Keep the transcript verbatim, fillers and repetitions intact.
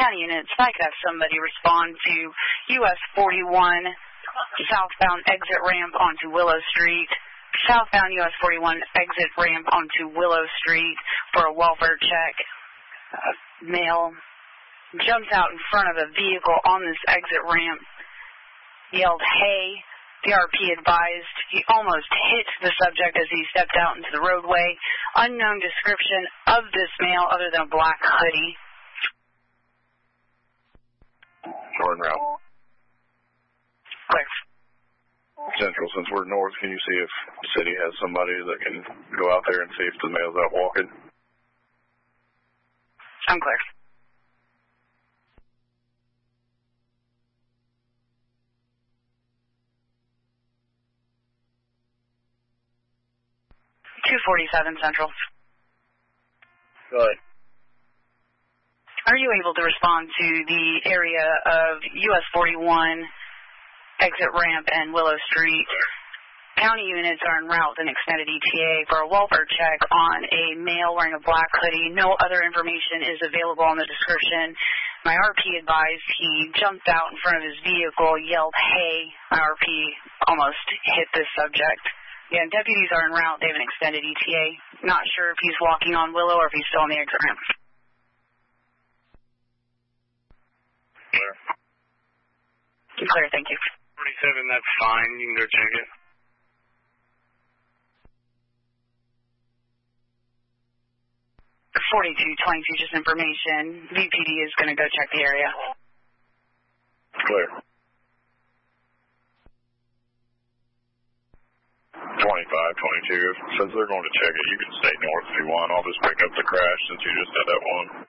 County units, if I could have somebody respond to U S forty-one, southbound exit ramp onto Willow Street, southbound U S forty-one exit ramp onto Willow Street for a welfare check. Uh, male jumped out in front of a vehicle on this exit ramp, yelled, "Hey." The R P advised he almost hit the subject as he stepped out into the roadway. Unknown description of this male other than a black hoodie. Northern route. Clear. Central, since we're north, can you see if the city has somebody that can go out there and see if the male's out walking? I'm clear. two forty-seven Central. Go ahead. Are you able to respond to the area of U S forty-one exit ramp and Willow Street? County units are en route and extended E T A for a welfare check on a male wearing a black hoodie. No other information is available on the description. My R P advised he jumped out in front of his vehicle, yelled, "Hey." My R P almost hit this subject. Yeah, deputies are en route. They have an extended E T A. Not sure if he's walking on Willow or if he's still on the exit ramp. Clear. Clear, thank you. forty-seven, that's fine. You can go check it. forty-two twenty-two, just information. V P D is going to go check the area. Clear. twenty-five twenty-two, since they're going to check it, you can stay north if you want. I'll just pick up the crash since you just had that one.